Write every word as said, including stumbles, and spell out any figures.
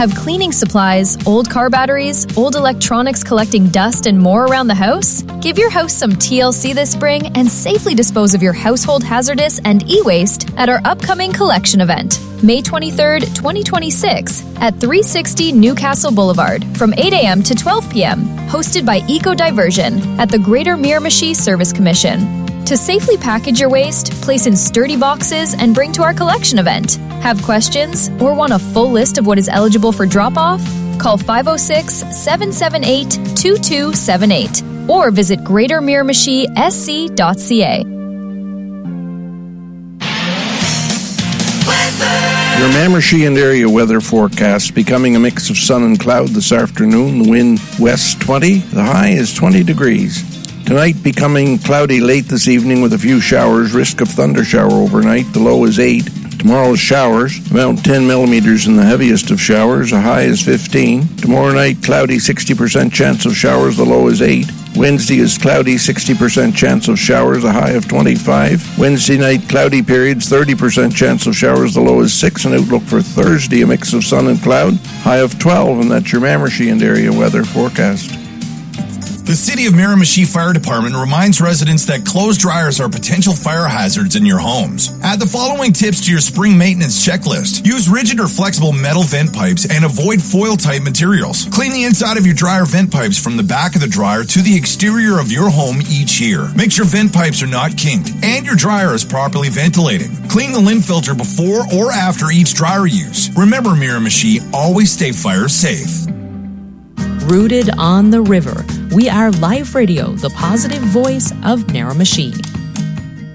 Have cleaning supplies, old car batteries, old electronics collecting dust and more around the house? Give your house some T L C this spring and safely dispose of your household hazardous and e-waste at our upcoming collection event, May twenty-third, twenty twenty-six, at three sixty Newcastle Boulevard from eight a.m. to twelve p.m., hosted by Eco Diversion at the Greater Miramichi Service Commission. To safely package your waste, place in sturdy boxes, and bring to our collection event. Have questions or want a full list of what is eligible for drop-off? Call five oh six, seven seven eight, two two seven eight or visit greater miramichi s c dot c a. Your Miramichi and area weather forecast becoming a mix of sun and cloud this afternoon. The wind west twenty. The high is twenty degrees. Tonight becoming cloudy late this evening with a few showers. Risk of thunder shower overnight. The low is eight. Tomorrow's showers, about ten millimeters in the heaviest of showers. A high is fifteen. Tomorrow night cloudy, sixty percent chance of showers. The low is eight. Wednesday is cloudy, sixty percent chance of showers, a high of twenty-five. Wednesday night, cloudy periods, thirty percent chance of showers, the low is six. And outlook for Thursday, a mix of sun and cloud, high of twelve. And that's your Miramichi and area weather forecast. The City of Miramichi Fire Department reminds residents that clothes dryers are potential fire hazards in your homes. Add the following tips to your spring maintenance checklist. Use rigid or flexible metal vent pipes and avoid foil-type materials. Clean the inside of your dryer vent pipes from the back of the dryer to the exterior of your home each year. Make sure vent pipes are not kinked and your dryer is properly ventilating. Clean the lint filter before or after each dryer use. Remember, Miramichi, always stay fire safe. Rooted on the river, we are Live Radio, the positive voice of Miramichi.